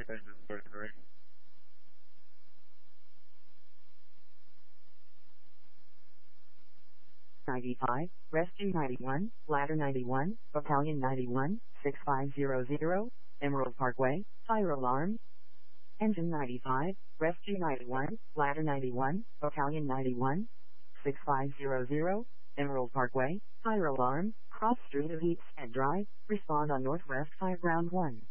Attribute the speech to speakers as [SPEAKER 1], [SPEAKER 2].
[SPEAKER 1] Engine 33.
[SPEAKER 2] 95, Rescue 91, Ladder 91, Battalion 91, 6500, Emerald Parkway, fire alarm. Engine 95, Rescue 91, Ladder 91, Battalion 91, 6500, Emerald Parkway, fire alarm, cross Street of East Drive, respond on Northwest Fireground 1.